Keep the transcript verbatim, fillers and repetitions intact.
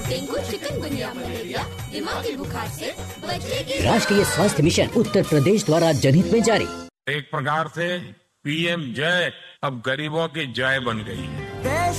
Dengue, chikungunya, malaria, दिमागी बुखार से बचेगी। राष्ट्रीय स्वास्थ्य मिशन उत्तर प्रदेश द्वारा जनहित में जारी। एक प्रकार से पीएम जय अब गरीबों की जय बन गई है।